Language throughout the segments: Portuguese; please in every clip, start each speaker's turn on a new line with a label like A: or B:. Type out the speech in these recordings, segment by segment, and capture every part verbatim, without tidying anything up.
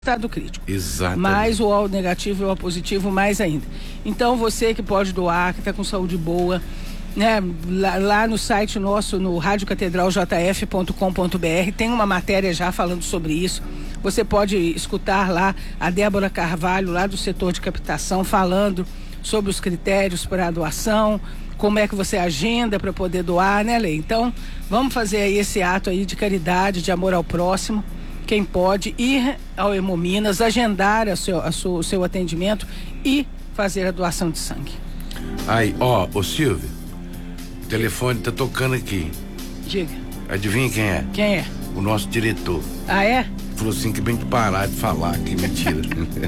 A: estado crítico.
B: Exatamente.
A: Mais o O negativo e o O positivo mais ainda. Então você que pode doar, que está com saúde boa, né? Lá, lá no site nosso, no rádio catedral j f ponto com ponto b r, tem uma matéria já falando sobre isso. Você pode escutar lá a Débora Carvalho, lá do setor de captação, falando sobre os critérios para a doação, como é que você agenda para poder doar, né, Lei? Então, vamos fazer aí esse ato aí de caridade, de amor ao próximo. Quem pode ir ao Hemominas, agendar a seu, a seu, o seu atendimento e fazer a doação de sangue.
B: Aí, ó, ô Silvio, o telefone tá tocando aqui.
A: Diga.
B: Adivinha quem é?
A: Quem é?
B: O nosso diretor.
A: Ah, é?
B: Falou assim que bem de parar de falar, que mentira.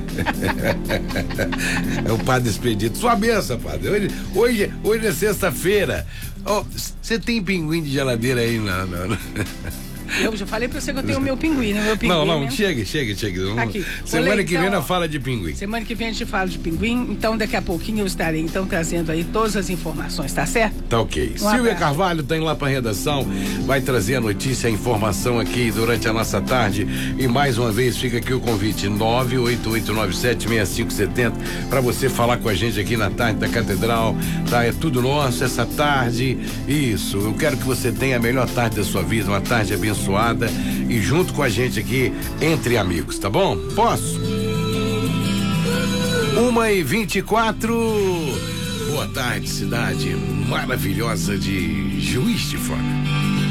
B: É o Padre Expedito. Sua benção, padre. Hoje, hoje, hoje é sexta-feira. Você oh, tem pinguim de geladeira aí? Não, não, não.
A: Eu já falei pra você que eu tenho o meu pinguim, né? Meu pinguim,
B: não, não,
A: mesmo.
B: chega, chega, chega.
A: Aqui.
B: Semana
A: Olê,
B: que
A: então,
B: vem nós fala de pinguim.
A: Semana que vem a gente fala de pinguim, então daqui a pouquinho eu estarei então trazendo aí todas as informações, tá certo?
B: Tá ok.
A: Um
B: Silvia
A: abraço.
B: Carvalho tá indo lá pra redação, vai trazer a notícia, a informação aqui durante a nossa tarde e mais uma vez fica aqui o convite nove oito oito nove sete seis cinco sete zero pra você falar com a gente aqui na tarde da Catedral, tá? É tudo nosso essa tarde, isso, eu quero que você tenha a melhor tarde da sua vida, uma tarde abençoada e junto com a gente aqui, entre amigos, tá bom? Posso? Uma e vinte e quatro. Boa tarde, cidade maravilhosa de Juiz de Fora.